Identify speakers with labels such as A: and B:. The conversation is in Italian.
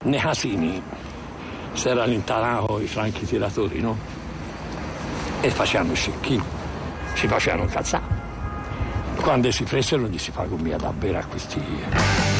A: Nei casini si era allontanati i franchi tiratori, no? E facevano scecchini, si facevano cazzare. Quando si presero gli si pagò via da bere a questi